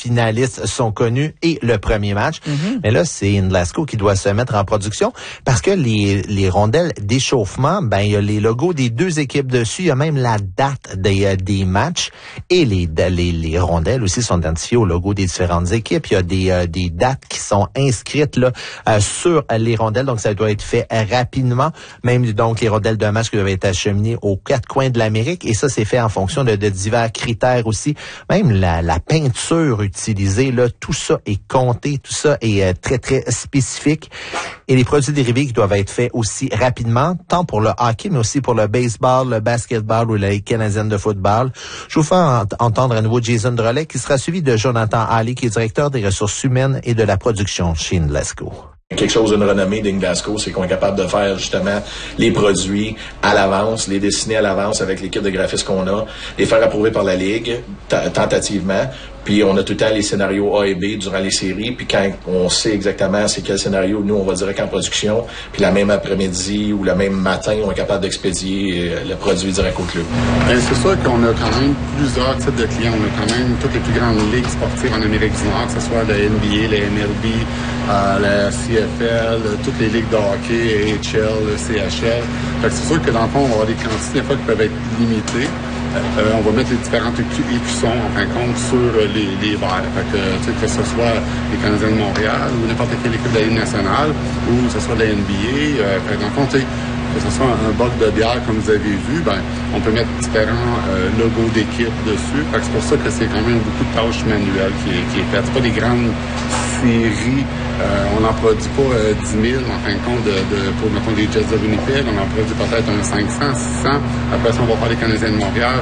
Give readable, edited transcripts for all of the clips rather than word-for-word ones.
finalistes sont connus et le premier match. Mais là, c'est Glasgow qui doit se mettre en production parce que les rondelles d'échauffement, ben il y a les logos des deux équipes dessus, il y a même la date des matchs et les rondelles aussi sont identifiées au logo des différentes équipes. Il y a des dates qui sont inscrites là sur les rondelles, donc ça doit être fait rapidement. Même donc les rondelles de match qui doivent être acheminées aux quatre coins de l'Amérique et ça c'est fait en fonction de divers critères aussi. Même la peinture utilisée là, tout ça est compté, tout ça est très très spécifique. Et les produits dérivés qui doivent être faits aussi rapidement, tant pour le hockey, mais aussi pour le baseball, le basketball ou la Ligue canadienne de football. Je vous fais entendre à nouveau Jason Drolet, qui sera suivi de Jonathan Halley, qui est directeur des ressources humaines et de la production chez Glasgow. Quelque chose d'une renommée d'Glasgow, c'est qu'on est capable de faire justement les produits à l'avance, les dessiner à l'avance avec l'équipe de graphistes qu'on a, les faire approuver par la Ligue, tentativement. Puis on a tout le temps les scénarios A et B durant les séries. Puis quand on sait exactement c'est quel scénario, nous on va direct en production. Puis la même après-midi ou le même matin, on est capable d'expédier le produit direct au club. Bien, c'est sûr qu'on a quand même plusieurs types de clients. On a quand même toutes les plus grandes ligues sportives en Amérique du Nord, que ce soit la NBA, la MLB, la CFL, toutes les ligues de hockey, AHL, CHL. Fait que c'est sûr que dans le fond, on va avoir des quantités des fois qui peuvent être limitées. On va mettre les différents écussons, en fin de compte, sur les verres. Fait que ce soit les Canadiens de Montréal ou n'importe quelle équipe de la Ligue nationale ou que ce soit la NBA. Fait que dans le fond, que ce soit un boc de bière, comme vous avez vu, ben on peut mettre différents logos d'équipe dessus. Fait que c'est pour ça que c'est quand même beaucoup de tâches manuelles qui est faite. C'est pas des grandes séries. On n'en produit pas 10 000, en fin de compte, pour, mettons, les Jets de Winnipeg. On en produit peut-être un 500, 600. Après ça, on va faire les Canadiens de Montréal.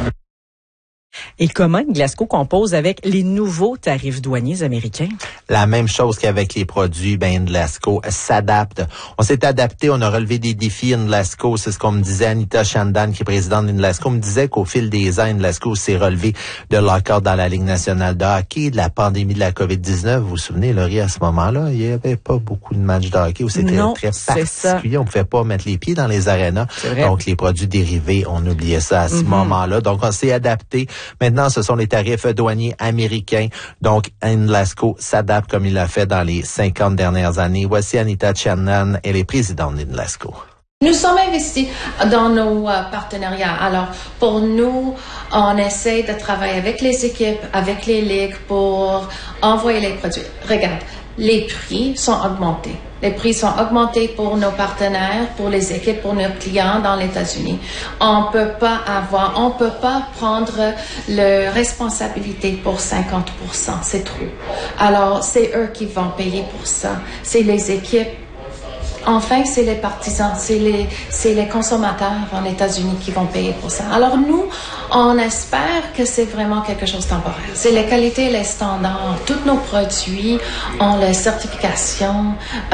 Et comment Glasgow compose avec les nouveaux tarifs douaniers américains? La même chose qu'avec les produits, Glasgow s'adapte. On s'est adapté, on a relevé des défis Glasgow. C'est ce qu'on me disait. Anita Shandan, qui est présidente d'Glasgow, me disait qu'au fil des ans, Glasgow s'est relevé de l'accord dans la Ligue nationale de hockey, de la pandémie de la COVID-19. Vous vous souvenez, Laurie, à ce moment-là, il n'y avait pas beaucoup de matchs de hockey où c'était très particulier. On ne pouvait pas mettre les pieds dans les arénas. Donc, les produits dérivés, on oubliait ça à ce moment-là. Donc, on s'est adapté. Maintenant, ce sont les tarifs douaniers américains. Donc, Glasgow s'adapte comme il l'a fait dans les 50 dernières années. Voici Anita Shandan, elle est présidente d'Glasgow. Nous sommes investis dans nos partenariats. Alors, pour nous, on essaie de travailler avec les équipes, avec les ligues pour envoyer les produits. Regarde, les prix sont augmentés. Les prix sont augmentés pour nos partenaires, pour les équipes, pour nos clients dans les États-Unis. On peut pas prendre la responsabilité pour 50%. C'est trop. Alors, c'est eux qui vont payer pour ça. C'est les équipes. Enfin, c'est les partisans, c'est les consommateurs en États-Unis qui vont payer pour ça. Alors nous, on espère que c'est vraiment quelque chose de temporaire. C'est les qualités et les standards. Tous nos produits ont les certifications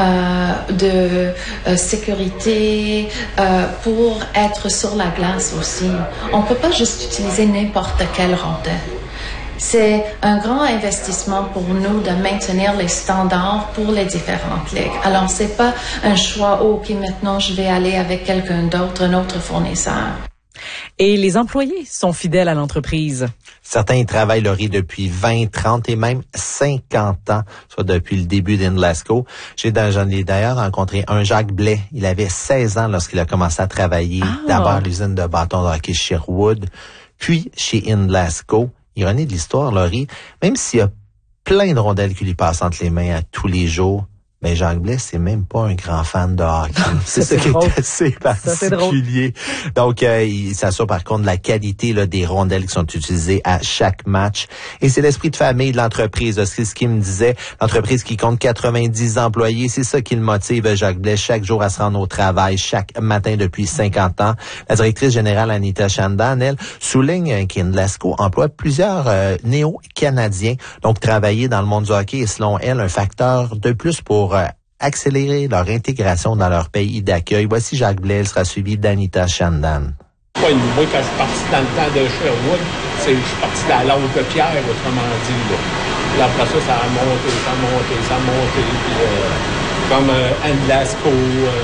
de sécurité pour être sur la glace aussi. On peut pas juste utiliser n'importe quelle rondelle. C'est un grand investissement pour nous de maintenir les standards pour les différentes ligues. Alors, c'est pas un choix, OK, maintenant je vais aller avec quelqu'un d'autre, un autre fournisseur. Et les employés sont fidèles à l'entreprise. Certains y travaillent, Laurie, depuis 20, 30 et même 50 ans, soit depuis le début d'Glasgow. J'ai d'ailleurs rencontré un Jacques Blais. Il avait 16 ans lorsqu'il a commencé à travailler d'abord à l'usine de bâtons de hockey Sherwood, puis chez Glasgow. Ironie de l'histoire, Laurie, même s'il y a plein de rondelles qui lui passent entre les mains à tous les jours, Jacques Blais, c'est même pas un grand fan de hockey. C'est ça qui est assez particulier. Donc, il s'assure par contre de la qualité là, des rondelles qui sont utilisées à chaque match. Et c'est l'esprit de famille de l'entreprise. C'est ce qu'il me disait. L'entreprise qui compte 90 employés, c'est ça qui le motive, Jacques Blais, chaque jour à se rendre au travail, chaque matin depuis 50 ans. La directrice générale Anita Shandan, elle, souligne qu'Glasgow emploie plusieurs néo-Canadiens. Donc, travailler dans le monde du hockey est, selon elle, un facteur de plus pour accélérer leur intégration dans leur pays d'accueil. Voici Jacques Blais, il sera suivi d'Anita Shandan. Moi, quand je suis parti dans le temps de Sherwood, je suis parti de la langue de pierre, autrement dit. Là, après ça, ça a monté. Puis, comme Glasgow,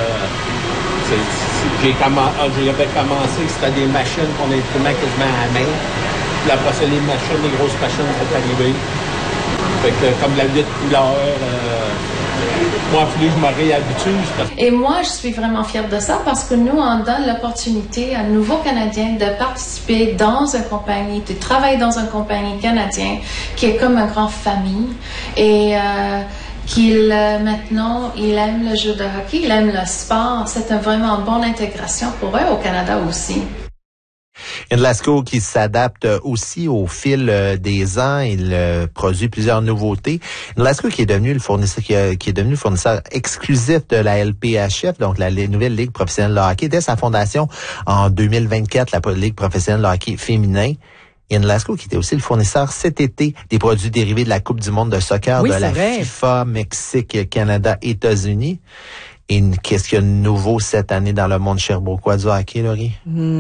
j'avais commencé, c'était des machines qu'on imprimait quasiment à la main. Puis après ça, les grosses machines sont arrivées. Fait que comme la lutte couleur, moi, il a fallu que je me réhabitue. Et moi, je suis vraiment fière de ça parce que nous, on donne l'opportunité à nouveaux Canadiens de participer dans une compagnie, de travailler dans une compagnie canadienne qui est comme une grande famille et maintenant, il aime le jeu de hockey, il aime le sport. C'est vraiment une bonne intégration pour eux au Canada aussi. Glasgow qui s'adapte aussi au fil des ans, il produit plusieurs nouveautés. Glasgow qui est devenu le fournisseur qui est devenu le fournisseur exclusif de la LPHF, donc la nouvelle Ligue professionnelle de hockey dès sa fondation en 2024, la Ligue professionnelle de hockey féminin. Et Glasgow qui était aussi le fournisseur cet été des produits dérivés de la Coupe du monde de soccer de la FIFA, Mexique, Canada, États-Unis. Et qu'est-ce qu'il y a de nouveau cette année dans le monde sherbrookeois du hockey, Laurie?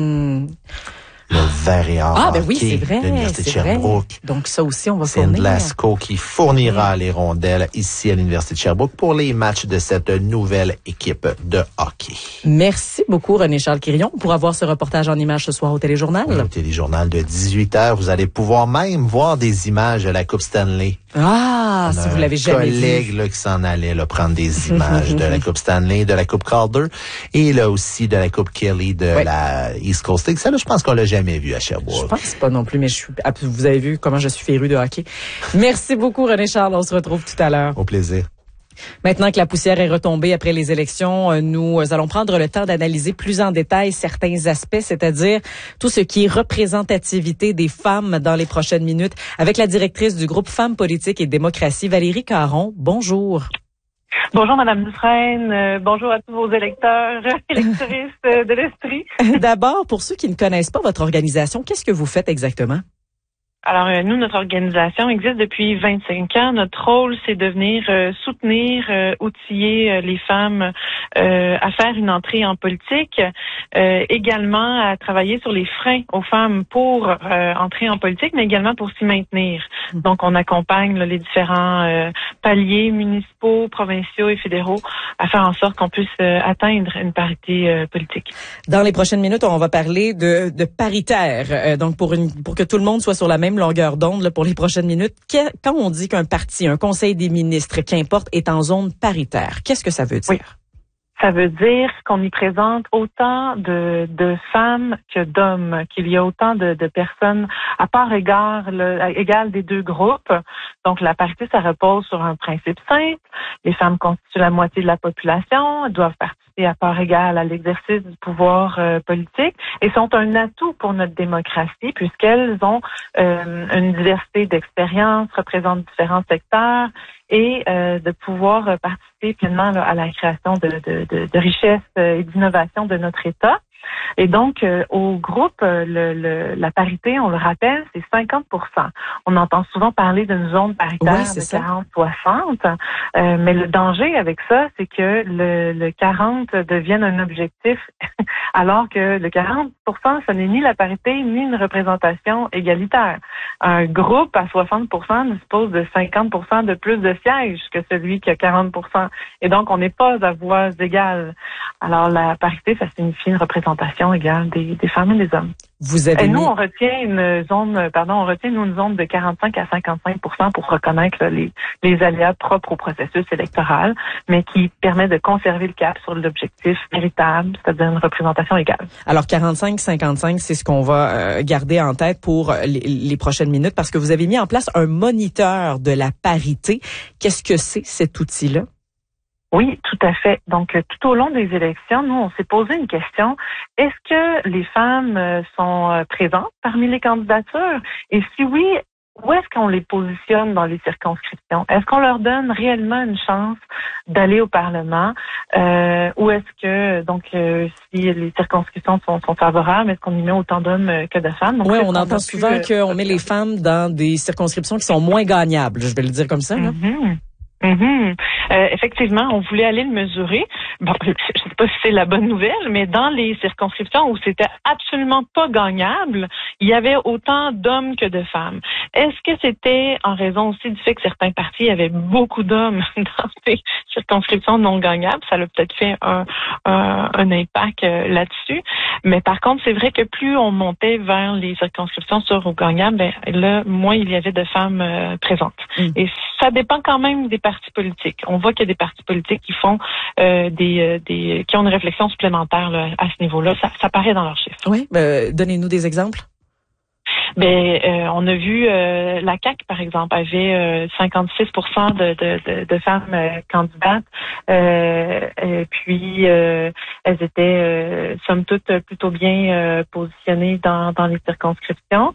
Le vert et or ben oui, c'est vrai, de l'Université de Sherbrooke. Vrai. Donc ça aussi, on va fournir. C'est Glasgow qui fournira les rondelles ici à l'Université de Sherbrooke pour les matchs de cette nouvelle équipe de hockey. Merci beaucoup, René-Charles Quirion, pour avoir ce reportage en images ce soir au Téléjournal. Oui, au Téléjournal de 18h, vous allez pouvoir même voir des images de la Coupe Stanley. Ah, si vous l'avez jamais vu. Un collègue là, qui s'en allait là, prendre des images de la Coupe Stanley, de la Coupe Calder et là aussi de la Coupe Kelly de la East Coast League. Ça, là, je pense qu'on l'a jamais vu à Sherbrooke. Je pense pas non plus, mais vous avez vu comment je suis féru de hockey. Merci beaucoup, René-Charles. On se retrouve tout à l'heure. Au plaisir. Maintenant que la poussière est retombée après les élections, nous allons prendre le temps d'analyser plus en détail certains aspects, c'est-à-dire tout ce qui est représentativité des femmes dans les prochaines minutes, avec la directrice du groupe Femmes politiques et démocratie, Valérie Caron. Bonjour. Bonjour, Madame Dufresne. Bonjour à tous vos électeurs, électrices de l'Estrie. D'abord, pour ceux qui ne connaissent pas votre organisation, qu'est-ce que vous faites exactement? Alors, nous, notre organisation existe depuis 25 ans. Notre rôle, c'est de venir soutenir, outiller les femmes à faire une entrée en politique, également à travailler sur les freins aux femmes pour entrer en politique, mais également pour s'y maintenir. Donc, on accompagne les différents paliers municipaux, provinciaux et fédéraux à faire en sorte qu'on puisse atteindre une parité politique. Dans les prochaines minutes, on va parler de paritaire. Donc, pour que tout le monde soit sur la même longueur d'onde là, pour les prochaines minutes. Quand on dit qu'un parti, un conseil des ministres, qu'importe, est en zone paritaire, qu'est-ce que ça veut dire? Oui. Ça veut dire qu'on y présente autant de femmes que d'hommes, qu'il y a autant de personnes à part égale des deux groupes. Donc, la parité, ça repose sur un principe simple. Les femmes constituent la moitié de la population, elles doivent participer à part égale à l'exercice du pouvoir politique et sont un atout pour notre démocratie puisqu'elles ont une diversité d'expériences, représentent différents secteurs et de pouvoir participer pleinement à la création de richesses et d'innovation de notre État. Et donc, au groupe, la parité, on le rappelle, c'est 50%. On entend souvent parler d'une zone paritaire de 40-60, mais le danger avec ça, c'est que le 40 devienne un objectif, alors que le 40%, ce n'est ni la parité, ni une représentation égalitaire. Un groupe à 60% dispose de 50% de plus de sièges que celui qui a 40%. Et donc, on n'est pas à voix égales. Alors, la parité, ça signifie une représentation égale des femmes et des hommes. Nous, on retient une zone de 45 à 55% pour reconnaître les aléas propres au processus électoral, mais qui permet de conserver le cap sur l'objectif véritable, c'est-à-dire une représentation égale. Alors, 45-55, c'est ce qu'on va garder en tête pour les prochaines minutes, parce que vous avez mis en place un moniteur de la parité. Qu'est-ce que c'est cet outil-là? Oui, tout à fait. Donc, tout au long des élections, nous, on s'est posé une question. Est-ce que les femmes sont présentes parmi les candidatures? Et si oui, où est-ce qu'on les positionne dans les circonscriptions? Est-ce qu'on leur donne réellement une chance d'aller au Parlement? Ou est-ce que, si les circonscriptions sont favorables, est-ce qu'on y met autant d'hommes que de femmes? Oui, on entend souvent qu'on met les femmes dans des circonscriptions qui sont moins gagnables. Je vais le dire comme ça, là. Effectivement, on voulait aller le mesurer. Bon, je sais pas si c'est la bonne nouvelle, mais dans les circonscriptions où c'était absolument pas gagnable, il y avait autant d'hommes que de femmes. Est-ce que c'était en raison aussi du fait que certains partis avaient beaucoup d'hommes dans ces circonscriptions non gagnables? Ça a peut-être fait un impact là-dessus. Mais par contre, c'est vrai que plus on montait vers les circonscriptions sur ou gagnables, là, moins il y avait de femmes présentes. Et Ça dépend quand même des partis politiques. On voit qu'il y a des partis politiques qui font qui ont une réflexion supplémentaire là, à ce niveau-là. Ça paraît dans leurs chiffres. Oui, donnez-nous des exemples. On a vu la CAQ, par exemple, avait 56% de femmes candidates. Puis elles étaient somme toute plutôt bien positionnées dans les circonscriptions.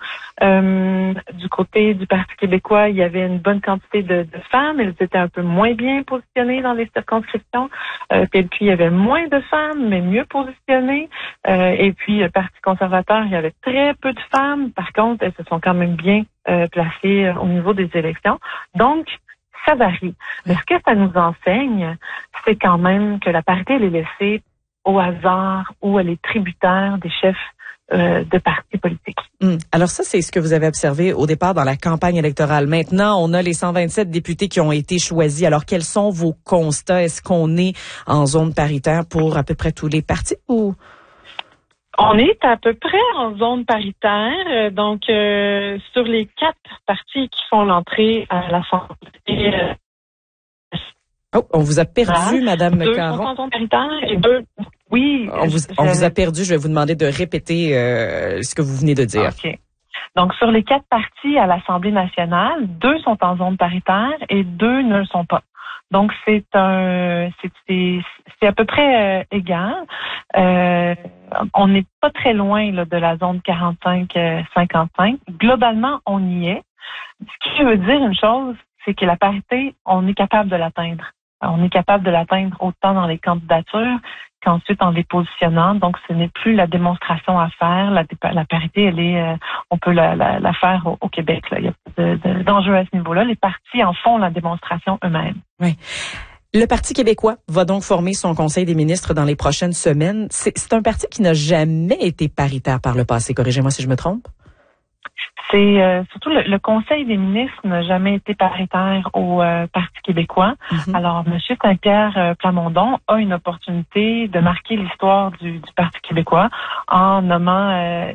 Du côté du Parti québécois, il y avait une bonne quantité de femmes. Elles étaient un peu moins bien positionnées dans les circonscriptions. Puis il y avait moins de femmes, mais mieux positionnées. Et puis le Parti conservateur, il y avait très peu de femmes. Par contre, elles se sont quand même bien placées au niveau des élections. Donc, ça varie. Mais ce que ça nous enseigne, c'est quand même que la parité, elle est laissée au hasard ou elle est tributaire des chefs de partis politiques. Alors ça, c'est ce que vous avez observé au départ dans la campagne électorale. Maintenant, on a les 127 députés qui ont été choisis. Alors, quels sont vos constats? Est-ce qu'on est en zone paritaire pour à peu près tous les partis ou... On est à peu près en zone paritaire, donc sur les 4 partis qui font l'entrée à l'Assemblée. On vous a perdu, Madame Caron. 2 sont en zone paritaire et 2, oui. On vous a perdu. Je vais vous demander de répéter ce que vous venez de dire. OK. Donc sur les 4 partis à l'Assemblée nationale, 2 sont en zone paritaire et 2 ne le sont pas. Donc c'est à peu près égal. On n'est pas très loin là, de la zone 45-55. Globalement, on y est. Ce qui veut dire une chose, c'est que la parité, on est capable de l'atteindre. On est capable de l'atteindre autant dans les candidatures qu'ensuite en les positionnant. Donc, ce n'est plus la démonstration à faire. La parité, elle est, on peut la faire au Québec. Là. Il y a pas d'enjeu à ce niveau-là. Les partis en font la démonstration eux-mêmes. Oui. Le Parti québécois va donc former son Conseil des ministres dans les prochaines semaines. C'est un parti qui n'a jamais été paritaire par le passé. Corrigez-moi si je me trompe. C'est surtout le Conseil des ministres n'a jamais été paritaire au Parti québécois. Mm-hmm. Alors, M. Saint-Pierre Plamondon a une opportunité de marquer l'histoire du Parti québécois en nommant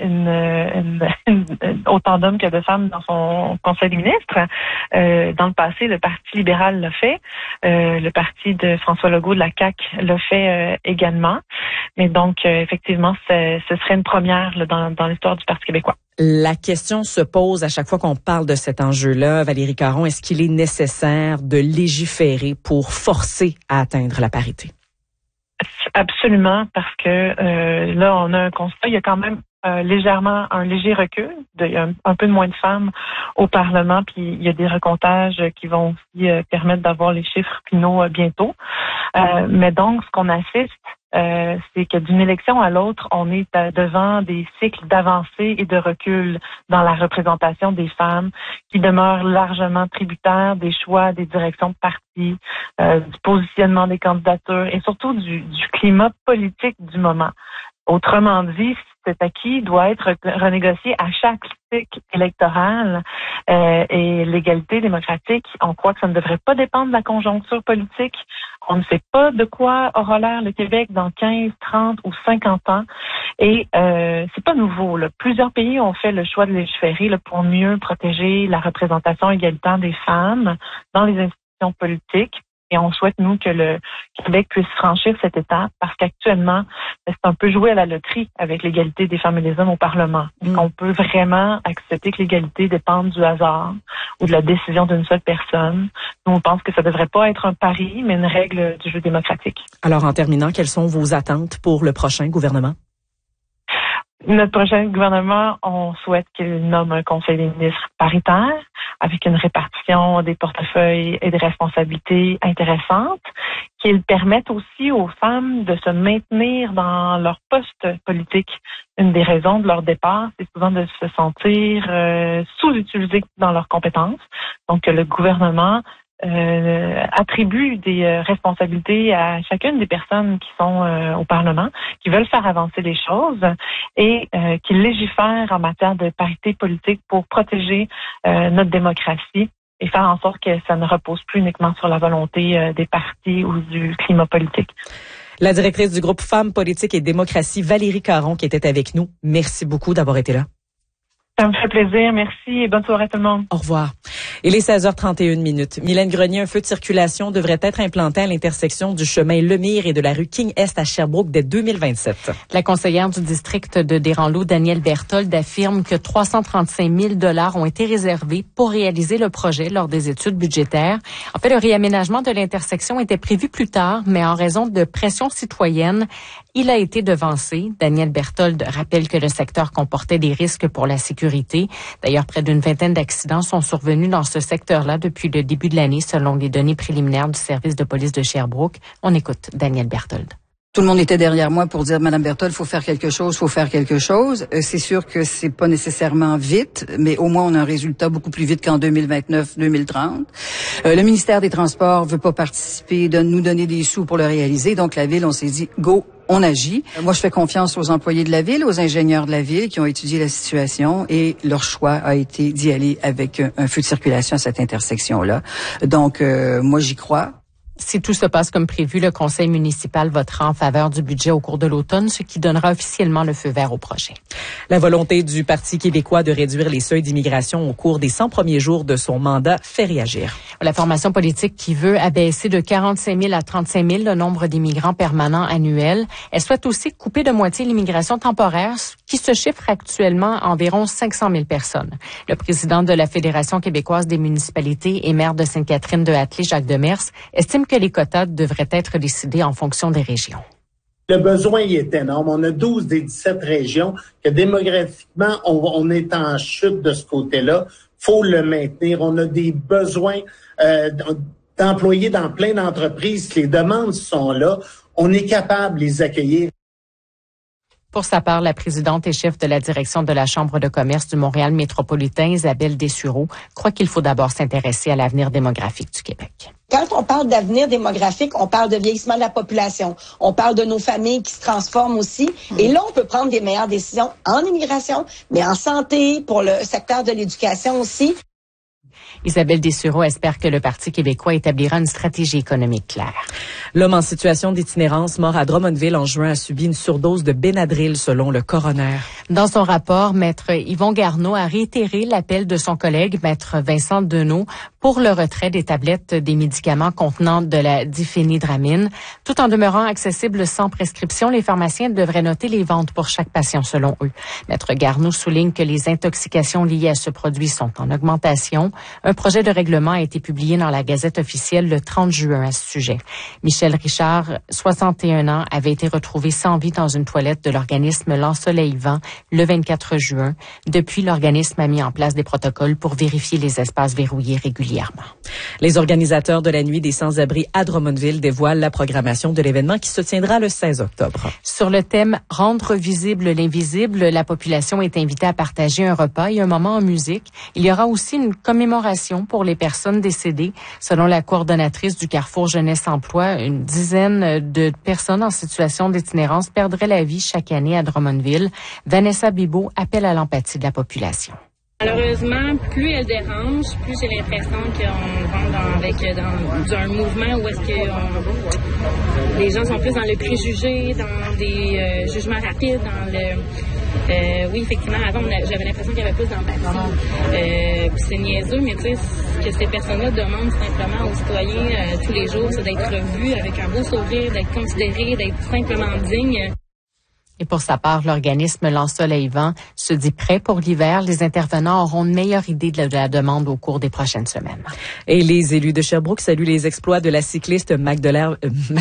autant d'hommes que de femmes dans son Conseil des ministres. Dans le passé, le Parti libéral l'a fait. Le parti de François Legault de la CAQ l'a fait également. Mais donc, effectivement, ce serait une première là, dans l'histoire du Parti québécois. La question se pose à chaque fois qu'on parle de cet enjeu-là, Valérie Caron, est-ce qu'il est nécessaire de légiférer pour forcer à atteindre la parité? Absolument, parce que là, on a un constat, il y a quand même un léger recul, il y a un peu moins de femmes au Parlement, puis il y a des recomptages qui vont aussi permettre d'avoir les chiffres finaux bientôt. Mais donc, ce qu'on assiste, c'est que d'une élection à l'autre, on est devant des cycles d'avancée et de recul dans la représentation des femmes qui demeurent largement tributaires des choix des directions de parti, du positionnement des candidatures et surtout du climat politique du moment. Autrement dit, cet acquis doit être renégocié à chaque cycle électoral et l'égalité démocratique, on croit que ça ne devrait pas dépendre de la conjoncture politique. On ne sait pas de quoi aura l'air le Québec dans 15, 30 ou 50 ans. Et c'est pas nouveau. Là. Plusieurs pays ont fait le choix de légiférer là, pour mieux protéger la représentation égalitaire des femmes dans les institutions politiques. Et on souhaite, nous, que le Québec puisse franchir cette étape parce qu'actuellement, c'est un peu jouer à la loterie avec l'égalité des femmes et des hommes au Parlement. Est-ce qu'on peut vraiment accepter que l'égalité dépende du hasard ou de la décision d'une seule personne? Nous, on pense que ça devrait pas être un pari, mais une règle du jeu démocratique. Alors, en terminant, quelles sont vos attentes pour le prochain gouvernement? Notre prochain gouvernement, on souhaite qu'il nomme un conseil des ministres paritaire avec une répartition des portefeuilles et des responsabilités intéressantes, qu'il permette aussi aux femmes de se maintenir dans leur poste politique. Une des raisons de leur départ, c'est souvent de se sentir sous-utilisées dans leurs compétences. Donc, le gouvernement attribue des responsabilités à chacune des personnes qui sont au Parlement, qui veulent faire avancer les choses et qui légifèrent en matière de parité politique pour protéger notre démocratie et faire en sorte que ça ne repose plus uniquement sur la volonté des partis ou du climat politique. La directrice du groupe Femmes, Politique et Démocratie, Valérie Caron, qui était avec nous. Merci beaucoup d'avoir été là. Ça me fait plaisir. Merci et bonne soirée à tout le monde. Au revoir. Il est 16h31. Mylène Grenier, un feu de circulation devrait être implanté à l'intersection du chemin Lemire et de la rue King-Est à Sherbrooke dès 2027. La conseillère du district de Desranleau, Danielle Berthold, affirme que 335 000 $ ont été réservés pour réaliser le projet lors des études budgétaires. En fait, le réaménagement de l'intersection était prévu plus tard, mais en raison de pression citoyenne, il a été devancé. Danielle Berthold rappelle que le secteur comportait des risques pour la sécurité. D'ailleurs, près d'une vingtaine d'accidents sont survenus dans ce secteur-là depuis le début de l'année, selon les données préliminaires du service de police de Sherbrooke. On écoute Danielle Berthold. Tout le monde était derrière moi pour dire, Madame Berthold, faut faire quelque chose. C'est sûr que c'est pas nécessairement vite, mais au moins on a un résultat beaucoup plus vite qu'en 2029-2030. Le ministère des Transports veut pas participer, nous donner des sous pour le réaliser. Donc la ville, on s'est dit, go, on agit. Moi, je fais confiance aux employés de la ville, aux ingénieurs de la ville qui ont étudié la situation et leur choix a été d'y aller avec un feu de circulation à cette intersection-là. Donc, moi, j'y crois. Si tout se passe comme prévu, le conseil municipal votera en faveur du budget au cours de l'automne, ce qui donnera officiellement le feu vert au projet. La volonté du Parti québécois de réduire les seuils d'immigration au cours des 100 premiers jours de son mandat fait réagir. La formation politique qui veut abaisser de 45 000 à 35 000 le nombre d'immigrants permanents annuels. Elle souhaite aussi couper de moitié l'immigration temporaire, qui se chiffre actuellement à environ 500 000 personnes. Le président de la Fédération québécoise des municipalités et maire de Sainte-Catherine-de-Hatley, Jacques Demers, estime que les quotas devraient être décidés en fonction des régions. Le besoin y est énorme. On a 12 des 17 régions que démographiquement, on est en chute de ce côté-là. Faut le maintenir. On a des besoins d'employés dans plein d'entreprises. Les demandes sont là. On est capable de les accueillir. Pour sa part, la présidente et chef de la direction de la Chambre de commerce du Montréal métropolitain, Isabelle Dessureau, croit qu'il faut d'abord s'intéresser à l'avenir démographique du Québec. Quand on parle d'avenir démographique, on parle de vieillissement de la population. On parle de nos familles qui se transforment aussi. Et là, on peut prendre des meilleures décisions en immigration, mais en santé, pour le secteur de l'éducation aussi. Isabelle Dessureau espère que le Parti québécois établira une stratégie économique claire. L'homme en situation d'itinérance mort à Drummondville en juin a subi une surdose de Benadryl, selon le coroner. Dans son rapport, Maître Yvon Garneau a réitéré l'appel de son collègue, Maître Vincent Deneau, pour le retrait des tablettes des médicaments contenant de la diphénhydramine. Tout en demeurant accessibles sans prescription, les pharmaciens devraient noter les ventes pour chaque patient, selon eux. Maître Garneau souligne que les intoxications liées à ce produit sont en augmentation. Un projet de règlement a été publié dans la Gazette officielle le 30 juin à ce sujet. Michel Richard, 61 ans, avait été retrouvé sans vie dans une toilette de l'organisme L'Ensoleil-Vent le 24 juin. Depuis, l'organisme a mis en place des protocoles pour vérifier les espaces verrouillés régulièrement. Les organisateurs de la Nuit des sans-abri à Drummondville dévoilent la programmation de l'événement qui se tiendra le 16 octobre. Sur le thème « Rendre visible l'invisible », la population est invitée à partager un repas et un moment en musique. Il y aura aussi une commémoration pour les personnes décédées. Selon la coordonnatrice du Carrefour Jeunesse Emploi, une dizaine de personnes en situation d'itinérance perdraient la vie chaque année à Drummondville. Vanessa Bibeau appelle à l'empathie de la population. Malheureusement, plus elle dérange, plus j'ai l'impression qu'on rentre dans un mouvement où est-ce que les gens sont plus dans le préjugé, dans des jugements rapides, dans le... oui, effectivement, avant, j'avais l'impression qu'il y avait plus d'empathie. C'est niaiseux, mais tu sais, ce que ces personnes-là demandent simplement aux citoyens tous les jours, c'est d'être vus avec un beau sourire, d'être considérés, d'être simplement dignes. Et pour sa part, l'organisme L'Ensoleil-Vent se dit prêt pour l'hiver. Les intervenants auront une meilleure idée de la demande au cours des prochaines semaines. Et les élus de Sherbrooke saluent les exploits de la cycliste Magdelaine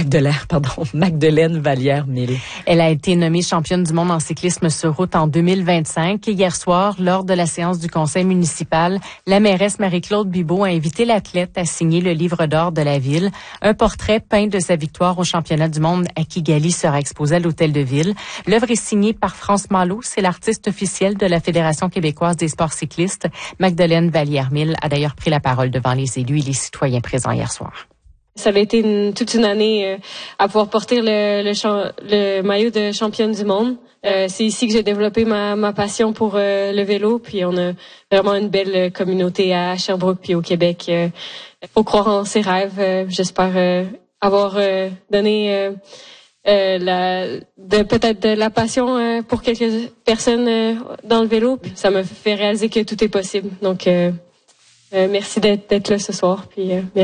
Vallière-Mille. Elle a été nommée championne du monde en cyclisme sur route en 2025. Et hier soir, lors de la séance du conseil municipal, la mairesse Marie-Claude Bibeau a invité l'athlète à signer le livre d'or de la ville. Un portrait peint de sa victoire au championnat du monde à Kigali sera exposé à l'hôtel de ville. L'œuvre est signée par France Malo, c'est l'artiste officielle de la Fédération québécoise des sports cyclistes. Magdelaine Vallière-Mille a d'ailleurs pris la parole devant les élus et les citoyens présents hier soir. Ça a été toute une année à pouvoir porter le maillot de championne du monde. C'est ici que j'ai développé ma passion pour le vélo. Puis on a vraiment une belle communauté à Sherbrooke puis au Québec. Faut croire en ses rêves. J'espère avoir donné peut-être de la passion pour quelques personnes dans le vélo. Puis ça me fait réaliser que tout est possible. Donc merci d'être là ce soir. Puis merci.